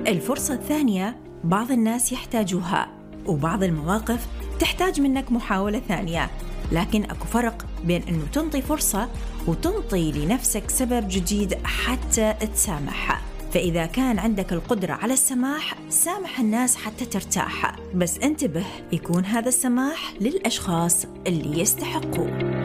الفرصة الثانية بعض الناس يحتاجوها، وبعض المواقف تحتاج منك محاولة ثانية، لكن أكو فرق بين أنه تنطي فرصة وتنطي لنفسك سبب جديد حتى تسامحها. فإذا كان عندك القدرة على السماح، سامح الناس حتى ترتاح، بس انتبه يكون هذا السماح للأشخاص اللي يستحقوه.